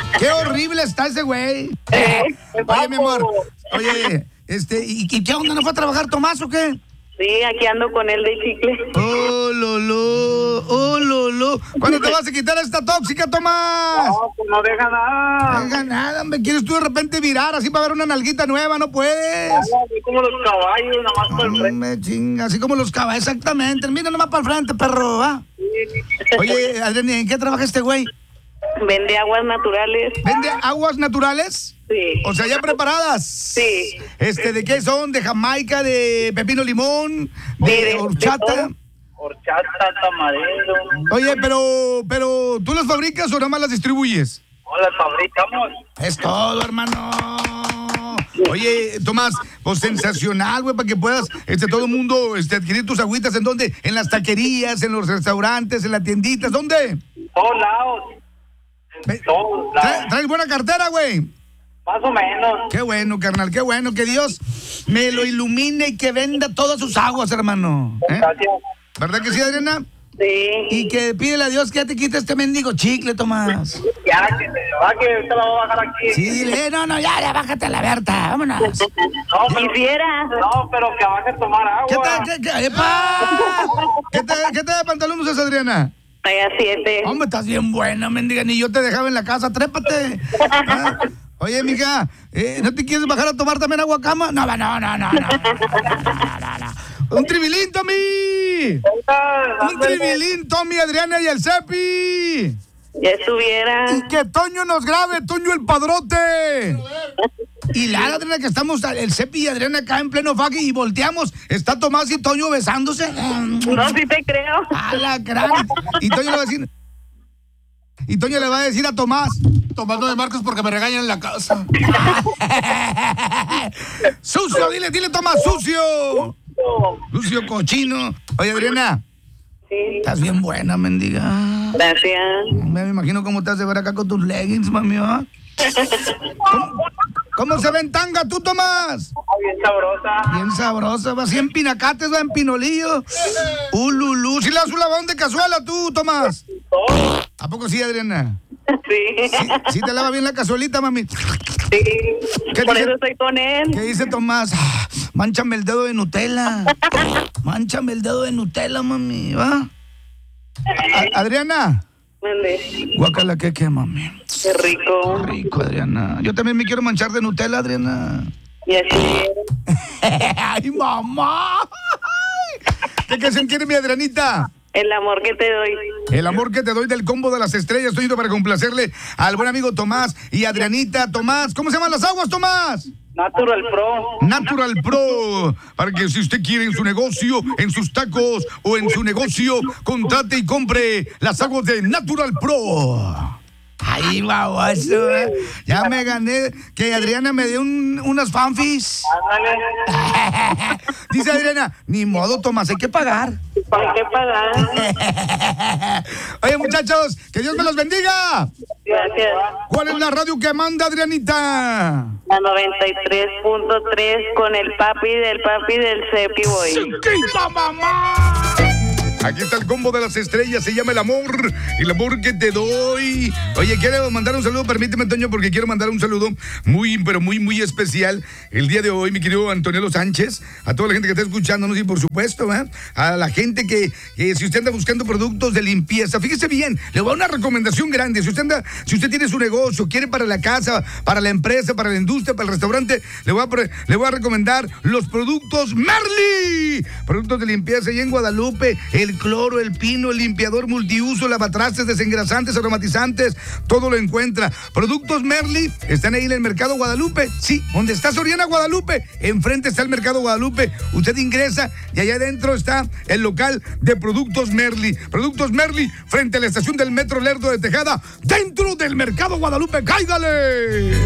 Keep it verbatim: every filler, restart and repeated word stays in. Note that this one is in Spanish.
Qué horrible está ese güey. Eh, Oye, mi amor. Oye, este, ¿y, y qué onda? ¿No fue a trabajar Tomás o qué? Sí, aquí ando con él de chicle. Oh, lolo, oh, lolo. ¿Cuándo te vas a quitar esta tóxica, Tomás? No, pues no deja nada. No deja nada, me quieres tú de repente virar así para ver una nalguita nueva, no puedes. Así como los caballos, nada más por el frente. Me chinga, así como los caballos, exactamente. Mira nomás para el frente, perro, ¿va? Oye, Adrián, ¿en qué trabaja este güey? Vende aguas naturales. ¿Vende aguas naturales? Sí. O sea, ya preparadas. Sí. Este, ¿de qué son? ¿De Jamaica, de pepino limón, de Sí, de- de horchata? todo. Horchata, tamarero. Oye, pero, pero, ¿tú las fabricas o nada más las distribuyes? No las fabricamos. Es todo, hermano. Oye, Tomás, pues sensacional, güey, para que puedas, este, todo el mundo, este, adquirir tus agüitas. ¿En dónde? En las taquerías, en los restaurantes, en las tienditas, ¿dónde? Todos lados. Ve- En todos Trae- lados. ¿Traes buena cartera, güey? Más o menos. Qué bueno, carnal, qué bueno. Que Dios me lo ilumine y que venda todas sus aguas, hermano. ¿Eh? Gracias. ¿Verdad que sí, Adriana? Sí. Y que pídele a Dios que ya te quite este mendigo chicle, Tomás. Ya, que se va, que ahorita la voy a bajar aquí. Sí, dile, "Eh, no, no, ya, ya, bájate a la Berta, vámonos. No, pero, Quisiera. no, pero que baje a tomar agua. ¿Qué te, qué, qué, epa? ¿Qué te, qué te de pantalón usas, Adriana? Allá siete. Hombre, estás bien buena, mendiga, ni yo te dejaba en la casa, trépate. ¿Ah? Oye, mija, eh, ¿no te quieres bajar a tomar también agua cama? No, no, no, no, no, no, no, no, no, no. Un tribilín, Tommy. Un tribilín, Tommy, Adriana y el Cepi. Ya estuviera. Y que Toño nos grabe, Toño el padrote. Y la Adriana, que estamos, el Cepi y Adriana acá en pleno fague y volteamos. Está Tomás y Toño besándose. No, sí te creo. A la gran. Y Toño le va a decir. Y Toño le va a decir a Tomás. Tomás, no me marcas porque me regañan en la casa. Sucio, dile, dile, Tomás, sucio. Sucio cochino. Oye, Adriana, Sí. estás bien buena, mendiga. Gracias. Me imagino cómo te has de ver acá con tus leggings, mami, ¿va? ¿Cómo, cómo se ven tanga tú, Tomás? Bien sabrosa. Bien sabrosa, va así en pinacates, va en pinolillo. Ululú, ¿sí le das un lavón de cazuela tú, Tomás? ¿A poco sí, Adriana? Sí. ¿Sí, sí te lava bien la cazuelita, mami? Sí. ¿Qué Por dice? eso estoy con él. ¿Qué dice Tomás? Ah, mánchame el dedo de Nutella. Mánchame el dedo de Nutella, mami, ¿va? A- Adriana. Mande. Guacala, ¿qué qué, mami? Qué rico. Rico, Adriana. Yo también me quiero manchar de Nutella, Adriana. Y así. ¡Ay, mamá! ¿Qué canción quiere mi Adrianita? El amor que te doy. El amor que te doy del combo de las estrellas. Estoy yendo para complacerle al buen amigo Tomás y Adrianita. Tomás, ¿cómo se llaman las aguas, Tomás? Natural Pro. Natural Pro, para que si usted quiere en su negocio, en sus tacos o en su negocio, contrate y compre las aguas de Natural Pro. Ahí va, eso, ¿eh? Ya me gané que Adriana me dio un- unas fanfis. Ándale. Dice Adriana, ni modo, Tomás, hay que pagar. ¿Para qué pagar? Oye, muchachos, que Dios me los bendiga. Gracias. ¿Cuál es la radio que manda, Adrianita? La noventa y tres punto tres con el papi del papi del Cepi Boy. ¡Chiquita mamá! Aquí está el combo de las estrellas, se llama El Amor, el amor que te doy. Oye, quiero mandar un saludo, permíteme, Toño, porque quiero mandar un saludo muy, pero muy, muy especial el día de hoy, mi querido Antonio Sánchez, a toda la gente que está escuchándonos y, por supuesto, ¿eh? a la gente que, que si usted anda buscando productos de limpieza, fíjese bien, le voy a dar una recomendación grande. Si usted anda, si usted tiene su negocio, quiere para la casa, para la empresa, para la industria, para el restaurante, le voy a, pre- le voy a recomendar los productos Merly. Productos de limpieza y en Guadalupe, el cloro, el pino, el limpiador multiuso, lavatrastes, desengrasantes, aromatizantes, todo lo encuentra. Productos Merly están ahí en el Mercado Guadalupe. Sí, donde está Soriana Guadalupe, enfrente está el Mercado Guadalupe. Usted ingresa y allá adentro está el local de Productos Merly. Productos Merly frente a la estación del Metro Lerdo de Tejada, dentro del Mercado Guadalupe. ¡Cáigale!